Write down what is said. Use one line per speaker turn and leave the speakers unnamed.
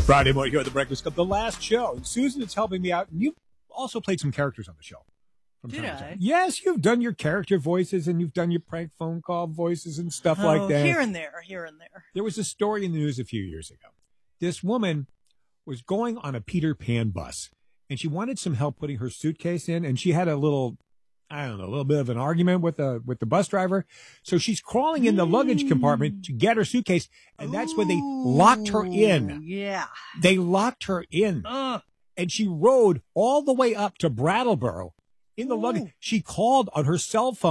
Friday morning here at the Breakfast Club, the last show. And Susan is helping me out. And you've also played some characters on the show.
Did I?
Yes, you've done your character voices and you've done your prank phone call voices and stuff like that.
Here and there.
There was a story in the news a few years ago. This woman was going on a Peter Pan bus and she wanted some help putting her suitcase in. And she had a little bit of an argument with the bus driver. So she's crawling in the luggage compartment to get her suitcase. And that's when they locked her in.
Yeah.
They locked her in. And she rode all the way up to Brattleboro in the luggage. She called on her cell phone.